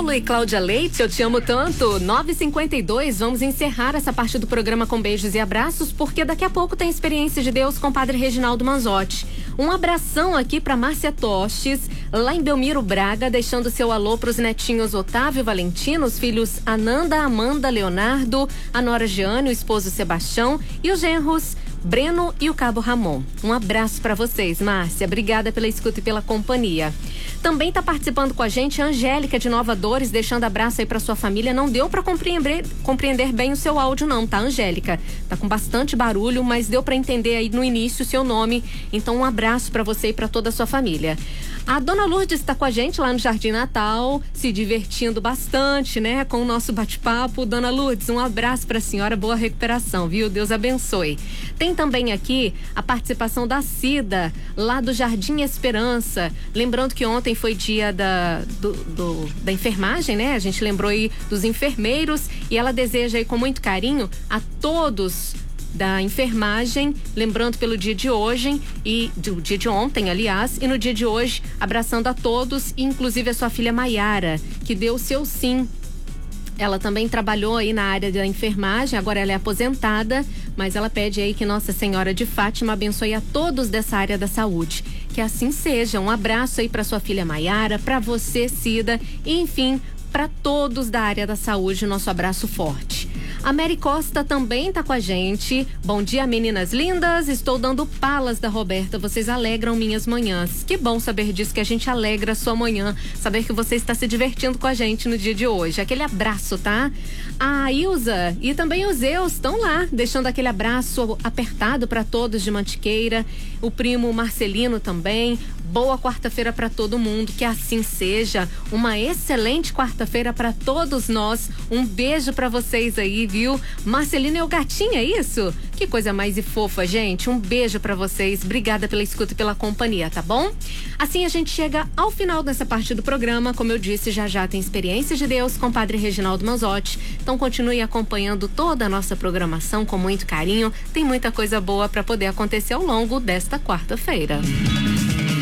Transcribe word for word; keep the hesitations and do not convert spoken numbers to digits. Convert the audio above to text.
Paulo e Cláudia Leite, eu te amo tanto. nove e cinquenta e dois, vamos encerrar essa parte do programa com beijos e abraços, porque daqui a pouco tem Experiência de Deus com o Padre Reginaldo Manzotti. Um abração aqui para Márcia Tostes, lá em Belmiro Braga, deixando seu alô para os netinhos Otávio e Valentino, os filhos Ananda, Amanda, Leonardo, a nora Jeane, o esposo Sebastião e os genros Breno e o cabo Ramon. Um abraço para vocês, Márcia. Obrigada pela escuta e pela companhia. Também está participando com a gente a Angélica de Nova Dores, deixando abraço aí para sua família. Não deu para compreender, compreender bem o seu áudio não, tá, Angélica? Tá com bastante barulho, mas deu para entender aí no início o seu nome. Então um abraço para você e para toda a sua família. A dona Lourdes está com a gente lá no Jardim Natal, se divertindo bastante, né, com o nosso bate-papo. Dona Lourdes, um abraço para a senhora, boa recuperação, viu? Deus abençoe. Tem também aqui a participação da Cida, lá do Jardim Esperança. Lembrando que ontem foi dia da, do, do, da enfermagem, né? A gente lembrou aí dos enfermeiros e ela deseja aí com muito carinho a todos da enfermagem, lembrando pelo dia de hoje e do dia de ontem, aliás, e no dia de hoje, abraçando a todos, inclusive a sua filha Maiara, que deu o seu sim. Ela também trabalhou aí na área da enfermagem, agora ela é aposentada, mas ela pede aí que Nossa Senhora de Fátima abençoe a todos dessa área da saúde. Que assim seja. Um abraço aí para sua filha Maiara, para você, Cida, e enfim, para todos da área da saúde, nosso abraço forte. A Mary Costa também tá com a gente. Bom dia, meninas lindas. Estou dando palas da Roberta. Vocês alegram minhas manhãs. Que bom saber disso, que a gente alegra a sua manhã. Saber que você está se divertindo com a gente no dia de hoje. Aquele abraço, tá? A Ilza e também os Zeus estão lá, deixando aquele abraço apertado para todos de Mantiqueira. O primo Marcelino também. Boa quarta-feira para todo mundo, que assim seja. Uma excelente quarta-feira para todos nós. Um beijo para vocês aí, viu? Marcelino é o gatinho, é isso? Que coisa mais e fofa, gente. Um beijo para vocês. Obrigada pela escuta e pela companhia, tá bom? Assim a gente chega ao final dessa parte do programa. Como eu disse, já já tem Experiência de Deus com o Padre Reginaldo Manzotti. Então continue acompanhando toda a nossa programação com muito carinho. Tem muita coisa boa para poder acontecer ao longo desta quarta-feira.